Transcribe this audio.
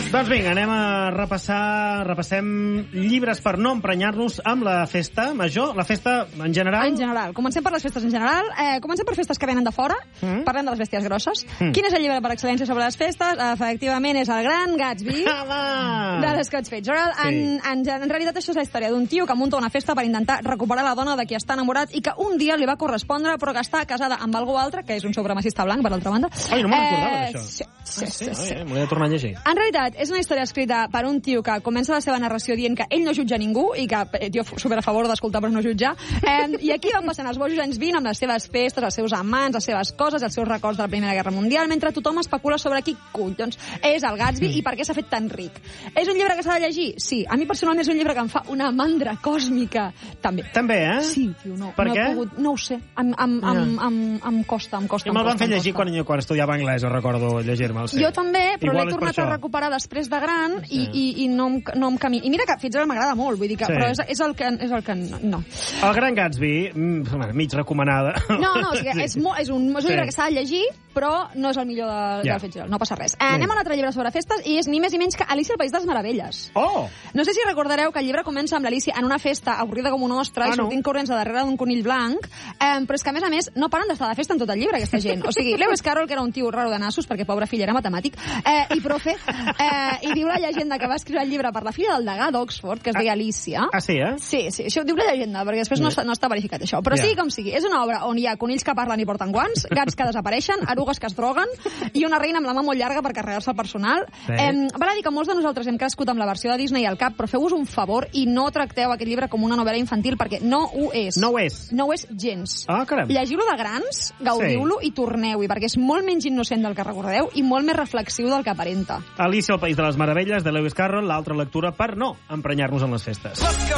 Doncs vinga, anem a repassem llibres per no emprenyar-nos amb la festa major, la festa en general. En general. Comencem per les festes en general. Comencem per festes que venen de fora. Parlem de les bèsties grosses. Quin és el llibre per excel·lència sobre les festes? Efectivament, és El Gran Gatsby, de l'Scott Fitzgerald. En realitat, això és la història d'un tio que munta una festa per intentar recuperar la dona de qui està enamorat i que un dia li va correspondre, però que està casada amb algú altre, que és un supremacista blanc, per l'altra banda. Ai, no me'n recordava d'això. Sí. M'ho he de tornar a llegir. En realitat, és una història escrita per un tio que comença la seva narració dient que ell no jutja ningú i que jo super a favor d'escoltar però no jutjar. I aquí van passant els bojos anys 20 amb les seves festes, els seus amants, les seves coses, els seus records de la Primera Guerra Mundial, mentre tothom especula sobre qui collons és el Gatsby i per què s'ha fet tan ric. És un llibre que s'ha de llegir? Sí. A mi personalment és un llibre que em fa una mandra còsmica. També. També, eh? Sí, tio, no. Per què? No ho sé. Em costa. I me'l van fer llegir quan estudiava anglès, recordo llegir-me'l. Sí. Jo també, però igual l'he tornat a recuperar després de gran i no em camina. I mira que Fitzgerald m'agrada molt, vull dir que, però és el que no. El Gran Gatsby, mig recomanada. No, o sigui, és un llibre que s'ha de llegir, però no és el millor de Fitzgerald, no passa res. Anem a un altre llibre sobre festes i és ni més ni menys que Alicia al País de les Meravelles. Oh! No sé si recordareu que el llibre comença amb l'Alicia en una festa avorrida com una ostra i sortint corrents a darrere d'un conill blanc, però és que a més no paren d'estar de festa en tot el llibre, aquesta gent. O sigui, Lewis Carroll, que era un tio raro de nassos, perquè pobre fill era matemàtic, i profe, i diu la llegenda que va escriure el llibre per la filla del degà d'Oxford, que es deia Alicia. Ah, sí, eh? Sí, això diu la llegenda, perquè després no està verificat això. Però sigui com sigui, és una obra on hi ha conills que parlen i porten guants, gats que desapareixen, erugues que es droguen i una reina amb la mà molt llarga per carregar-se el personal. Val a dir que molts de nosaltres hem crescut amb la versió de Disney al cap, però feu-vos un favor i no tracteu aquest llibre com una novel·la infantil, perquè no ho és. No ho és? No ho és gens. Ah, caram. Llegiu-lo de grans, gaudiu-lo i torneu-hi, perquè és molt menys innocent del que recordeu i molt més reflexiu del que aparenta. Alicia al País de les Meravelles, de Lewis Carroll, l'altra lectura per no emprenyar-nos en les festes.